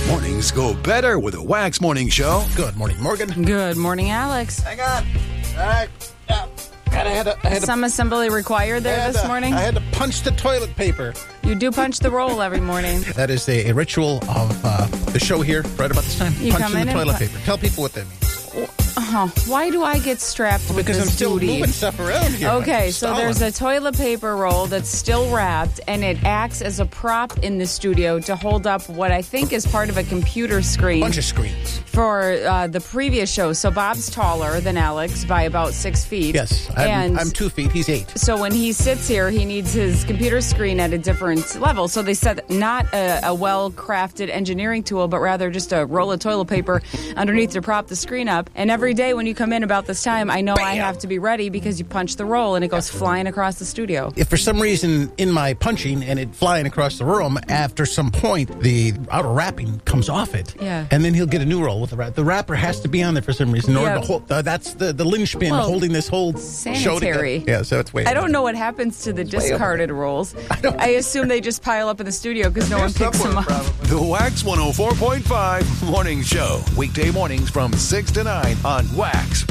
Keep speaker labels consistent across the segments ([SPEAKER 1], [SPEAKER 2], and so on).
[SPEAKER 1] Mornings go better with a Wax Morning Show.
[SPEAKER 2] Good morning, Morgan.
[SPEAKER 3] Good morning, Alex.
[SPEAKER 2] Hang on. All right. I had
[SPEAKER 3] Some assembly required there this morning?
[SPEAKER 2] I had to punch the toilet paper.
[SPEAKER 3] You do punch the roll every morning.
[SPEAKER 2] That is a ritual of the show here right about this time.
[SPEAKER 3] You come
[SPEAKER 2] Punching
[SPEAKER 3] in
[SPEAKER 2] the
[SPEAKER 3] and
[SPEAKER 2] toilet paper. Tell people what that means.
[SPEAKER 3] Why do I get strapped with
[SPEAKER 2] Because
[SPEAKER 3] this
[SPEAKER 2] I'm still
[SPEAKER 3] duty?
[SPEAKER 2] moving stuff around here.
[SPEAKER 3] Okay, so there's a toilet paper roll that's still wrapped, and it acts as a prop in the studio to hold up what I think is part of a computer screen.
[SPEAKER 2] Bunch of screens.
[SPEAKER 3] For the previous show. So Bob's taller than Alex by about 6 feet.
[SPEAKER 2] Yes, I'm 2 feet. He's 8.
[SPEAKER 3] So when he sits here, he needs his computer screen at a different level. So they said not a well-crafted engineering tool, but rather just a roll of toilet paper underneath to prop the screen up. And every day when you come in about this time, I know I have to be ready because you punch the roll and it goes flying across the studio.
[SPEAKER 2] If for some reason in my punching and it flying across the room, after some point, the outer wrapping comes off it.
[SPEAKER 3] Yeah.
[SPEAKER 2] And then he'll get a new roll with the wrap. The wrapper has to be on there for some reson in order to hold. That's the linchpin holding this whole show together. Yeah, so it's way.
[SPEAKER 3] I don't know what happens to the discarded rolls. I assume they just pile up in the studio because no one picks them up.
[SPEAKER 1] The Wax 104.5 Morning Show. Weekday mornings from 6 to 9 on Wax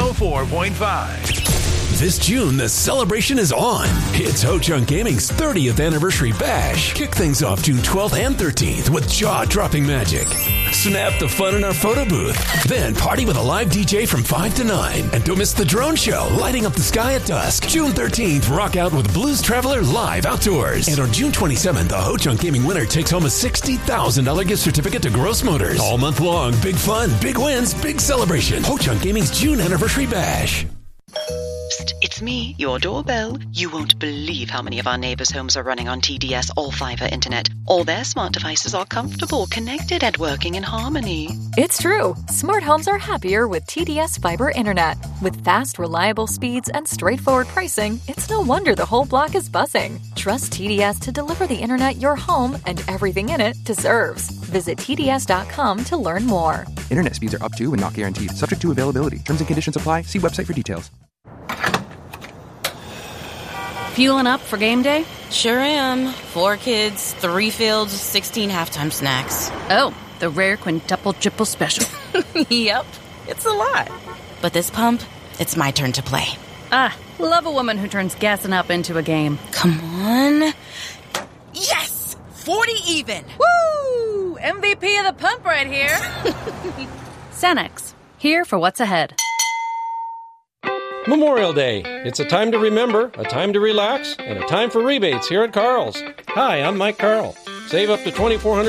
[SPEAKER 1] 104.5.
[SPEAKER 4] This June, the celebration is on. It's Ho Chunk Gaming's 30th anniversary bash. Kick things off June 12th and 13th with jaw-dropping magic. Snap the fun in our photo booth. Then party with a live DJ from 5 to 9. And don't miss the drone show, lighting up the sky at dusk. June 13th, rock out with Blues Traveler live outdoors. And on June 27th, the Ho Chunk Gaming winner takes home a $60,000 gift certificate to Gross Motors. All month long, big fun, big wins, big celebration. Ho Chunk Gaming's June anniversary bash.
[SPEAKER 5] Psst, it's me, your doorbell. You won't believe how many of our neighbors' homes are running on TDS all-fiber internet. All their smart devices are comfortable, connected, and working in harmony.
[SPEAKER 6] It's true. Smart homes are happier with TDS fiber internet. With fast, reliable speeds and straightforward pricing, it's no wonder the whole block is buzzing. Trust TDS to deliver the internet your home and everything in it deserves. Visit TDS.com to learn more.
[SPEAKER 7] Internet speeds are up to and not guaranteed. Subject to availability. Terms and conditions apply. See website for details.
[SPEAKER 8] Fueling up for game day?
[SPEAKER 9] Sure am. 4 kids, 3 fields, 16 halftime snacks.
[SPEAKER 8] Oh, the rare quintuple triple special.
[SPEAKER 9] Yep, it's a lot. But this pump, it's my turn to play.
[SPEAKER 8] Love a woman who turns gassing up into a game.
[SPEAKER 9] Come on. Yes! 40 even!
[SPEAKER 8] Woo! MVP of the pump right here. Cenex, here for what's ahead.
[SPEAKER 10] Memorial Day. It's a time to remember, a time to relax, and a time for rebates here at Carl's. Hi, I'm Mike Carl. Save up to $2,400